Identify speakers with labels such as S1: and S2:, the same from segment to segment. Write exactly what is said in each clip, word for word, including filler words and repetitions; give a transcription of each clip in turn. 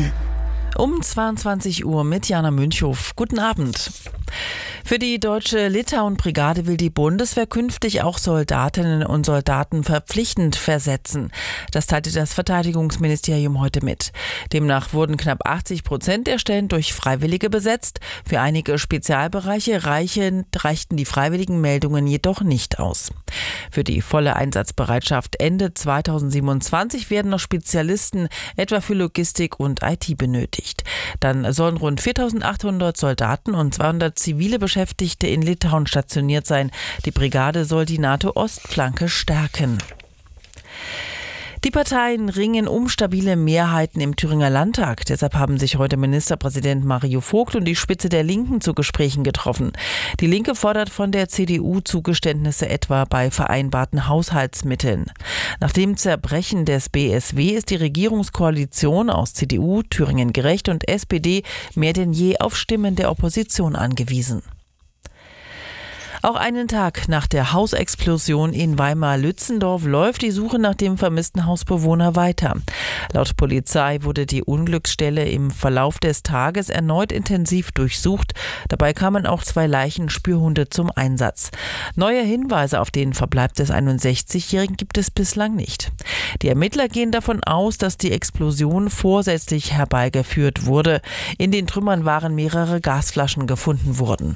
S1: Um zweiundzwanzig Uhr mit Jana Münchhof. Guten Abend. Für die deutsche Litauen-Brigade will die Bundeswehr künftig auch Soldatinnen und Soldaten verpflichtend versetzen. Das teilte das Verteidigungsministerium heute mit. Demnach wurden knapp achtzig Prozent der Stellen durch Freiwillige besetzt. Für einige Spezialbereiche reichen, reichten die freiwilligen Meldungen jedoch nicht aus. Für die volle Einsatzbereitschaft Ende zweitausendsiebenundzwanzig werden noch Spezialisten etwa für Logistik und I T benötigt. Dann sollen rund viertausendachthundert Soldaten und zweihundert zivile Beschäftigte in Litauen stationiert sein. Die Brigade soll die NATO-Ostflanke stärken. Die Parteien ringen um stabile Mehrheiten im Thüringer Landtag. Deshalb haben sich heute Ministerpräsident Mario Vogt und die Spitze der Linken zu Gesprächen getroffen. Die Linke fordert von der C D U Zugeständnisse etwa bei vereinbarten Haushaltsmitteln. Nach dem Zerbrechen des B S W ist die Regierungskoalition aus C D U, Thüringen Gerecht und S P D mehr denn je auf Stimmen der Opposition angewiesen. Auch einen Tag nach der Hausexplosion in Weimar-Lützendorf läuft die Suche nach dem vermissten Hausbewohner weiter. Laut Polizei wurde die Unglücksstelle im Verlauf des Tages erneut intensiv durchsucht. Dabei kamen auch zwei Leichenspürhunde zum Einsatz. Neue Hinweise auf den Verbleib des einundsechzigjährigen gibt es bislang nicht. Die Ermittler gehen davon aus, dass die Explosion vorsätzlich herbeigeführt wurde. In den Trümmern waren mehrere Gasflaschen gefunden worden.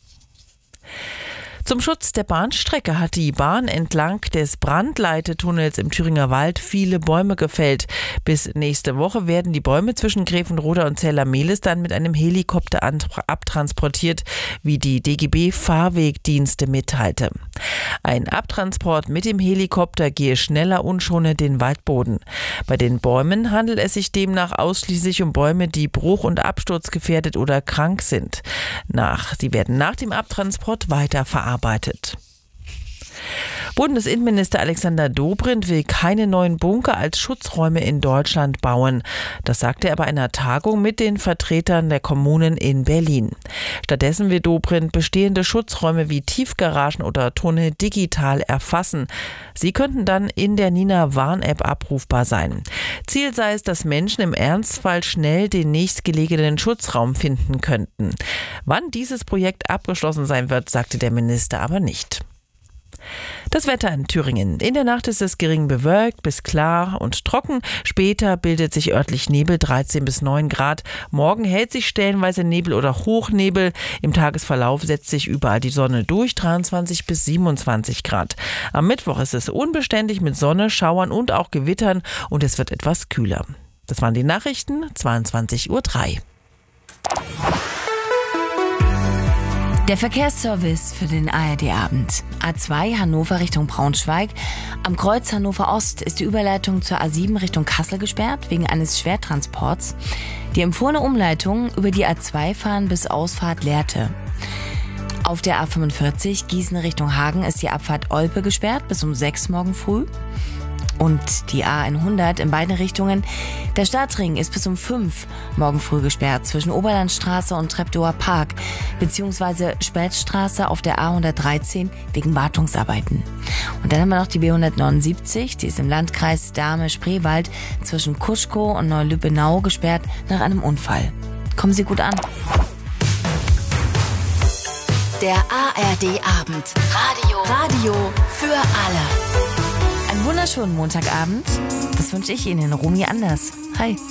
S1: Zum Schutz der Bahnstrecke hat die Bahn entlang des Brandleitetunnels im Thüringer Wald viele Bäume gefällt. Bis nächste Woche werden die Bäume zwischen Grevenroda und Zella-Mehlis dann mit einem Helikopter abtransportiert, wie die D G B-Fahrwegdienste mitteilte. Ein Abtransport mit dem Helikopter gehe schneller und schone den Waldboden. Bei den Bäumen handelt es sich demnach ausschließlich um Bäume, die bruch- und absturzgefährdet oder krank sind. Nach, sie werden nach dem Abtransport weiterverarbeitet. Arbeitet. Bundesinnenminister Alexander Dobrindt will keine neuen Bunker als Schutzräume in Deutschland bauen. Das sagte er bei einer Tagung mit den Vertretern der Kommunen in Berlin. Stattdessen will Dobrindt bestehende Schutzräume wie Tiefgaragen oder Tunnel digital erfassen. Sie könnten dann in der Nina Warn-App abrufbar sein. Ziel sei es, dass Menschen im Ernstfall schnell den nächstgelegenen Schutzraum finden könnten. Wann dieses Projekt abgeschlossen sein wird, sagte der Minister aber nicht. Das Wetter in Thüringen. In der Nacht ist es gering bewölkt bis klar und trocken. Später bildet sich örtlich Nebel, dreizehn bis neun Grad. Morgen hält sich stellenweise Nebel oder Hochnebel. Im Tagesverlauf setzt sich überall die Sonne durch, dreiundzwanzig bis siebenundzwanzig Grad. Am Mittwoch ist es unbeständig mit Sonne, Schauern und auch Gewittern und es wird etwas kühler. Das waren die Nachrichten, zweiundzwanzig Uhr drei.
S2: Der Verkehrsservice für den A R D-Abend. A zwei Hannover Richtung Braunschweig. Am Kreuz Hannover Ost ist die Überleitung zur A sieben Richtung Kassel gesperrt, wegen eines Schwertransports. Die empfohlene Umleitung über die A zwei fahren bis Ausfahrt Lehrte. Auf der A fünfundvierzig Gießen Richtung Hagen ist die Abfahrt Olpe gesperrt bis um sechs morgen früh. Und die A hundert in beiden Richtungen. Der Stadtring ist bis um fünf morgen früh gesperrt zwischen Oberlandstraße und Treptower Park beziehungsweise Spätstraße auf der A hundertdreizehn wegen Wartungsarbeiten. Und dann haben wir noch die B hundertneunundsiebzig, die ist im Landkreis Dahme-Spreewald zwischen Kuschkow und Neulübbenau gesperrt nach einem Unfall. Kommen Sie gut an.
S3: Der A R D-Abend. Radio. Radio für alle.
S2: Einen wunderschönen Montagabend. Das wünsche ich Ihnen, Romy Anders. Hi.